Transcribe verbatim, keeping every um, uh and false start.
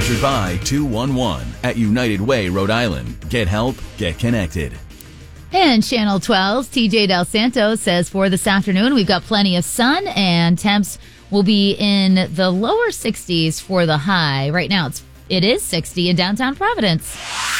Sponsored by two one one at United Way, Rhode Island. Get help, get connected. And Channel twelve's T J Del Santo says for this afternoon, we've got plenty of sun and temps will be in the lower sixties for the high. Right now, it's, it is sixty in downtown Providence.